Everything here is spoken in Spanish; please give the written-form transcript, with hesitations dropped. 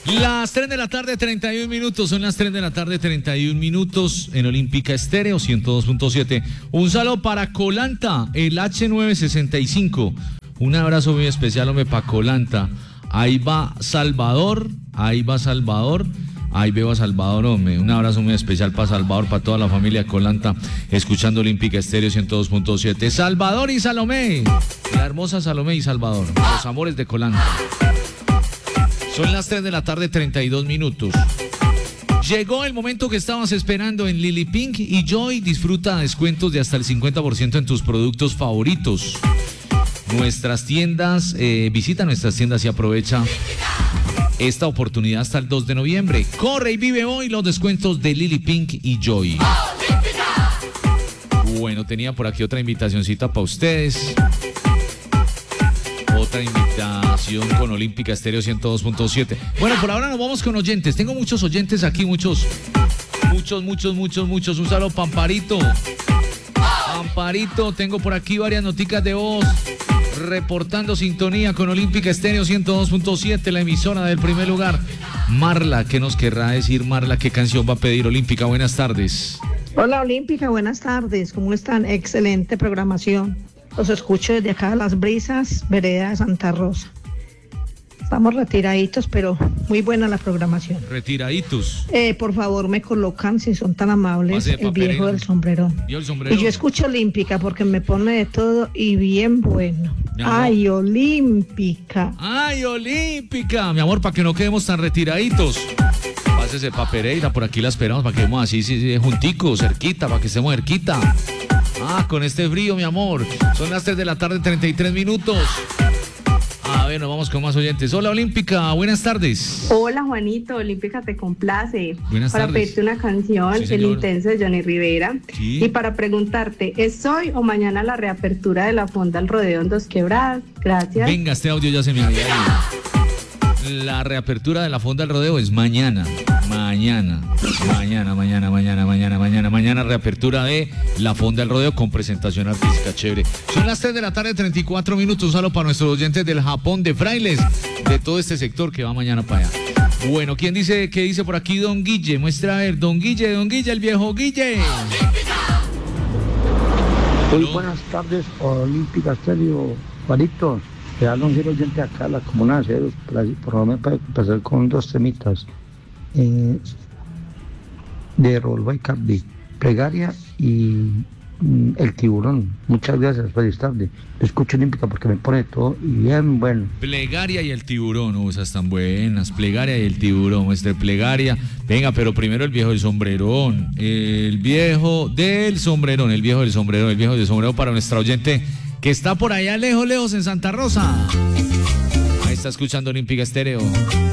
Las 3 de la tarde, 31 minutos. Son las 3 de la tarde, 31 minutos en Olímpica Estéreo 102.7. Un saludo para Colanta, el H965. Un abrazo muy especial, hombre, para Colanta. Ahí va Salvador. Ahí veo a Salvador, hombre. Un abrazo muy especial para Salvador, para toda la familia Colanta, escuchando Olímpica Estéreo 102.7. Salvador y Salomé. La hermosa Salomé y Salvador. Los amores de Colanta. Son las 3 de la tarde, 32 minutos. Llegó el momento que estabas esperando en Lily Pink y Joy. Disfruta descuentos de hasta el 50% en tus productos favoritos. Nuestras tiendas, visita nuestras tiendas y aprovecha esta oportunidad hasta el 2 de noviembre. Corre y vive hoy los descuentos de Lily Pink y Joy. Bueno, tenía por aquí otra invitacioncita para ustedes. Otra invitación con Olímpica Estéreo 102.7. Bueno, por ahora nos vamos con oyentes. Tengo muchos oyentes aquí, muchos. Un saludo para Amparito. Amparito, tengo por aquí varias noticas de voz. Reportando sintonía con Olímpica Estéreo 102.7, la emisora del primer lugar. Marla, ¿qué nos querrá decir Marla? ¿Qué canción va a pedir Olímpica? Buenas tardes. Hola Olímpica, buenas tardes. ¿Cómo están? Excelente programación. Los escucho desde acá, Las Brisas, vereda de Santa Rosa. Estamos retiraditos, pero muy buena la programación. Retiraditos. Por favor, me colocan, si son tan amables, el viejo del sombrerón. Y yo escucho Olímpica porque me pone de todo y bien bueno. ¡Ay, Olímpica! ¡Ay, Olímpica! Mi amor, para que no quedemos tan retiraditos. Pásese pa' Pereira, por aquí la esperamos, para que quedemos así, junticos, cerquita, para que estemos cerquita. Con este frío, mi amor. Son las 3 de la tarde, 33 minutos. A ver, nos vamos con más oyentes. Hola, Olímpica, buenas tardes. Hola, Juanito, Olímpica te complace. Buenas tardes. Para pedirte una canción, Sí, El señor. Intenso de Johnny Rivera. Sí. Y para preguntarte, ¿es hoy o mañana la reapertura de la Fonda al Rodeo en Dos Quebradas? Gracias. Venga, este audio ya se me había ido. La reapertura de la Fonda del Rodeo es mañana. Mañana reapertura de la Fonda del Rodeo con presentación artística chévere. Son las 3 de la tarde, 34 minutos. Un saludo para nuestros oyentes del Japón, de Frailes, de todo este sector que va mañana para allá. Bueno, ¿qué dice por aquí Don Guille? Muestra a ver, Don Guille, el viejo Guille. Muy buenas tardes, Olímpica Estéreo, Juanito. Te hablo un giro oyente acá, la Comuna de Aceros, por lo menos para empezar con dos temitas de Rolbo y Cardi, Plegaria y El Tiburón. Muchas gracias, feliz tarde. Escucho Olímpica porque me pone todo y bien bueno. Plegaria y El Tiburón, esas tan buenas. Plegaria y El Tiburón, Plegaria. Venga, pero primero el viejo del sombrerón. El viejo del sombrerón para nuestra oyente que está por allá lejos en Santa Rosa. Ahí está escuchando Olímpica Estéreo.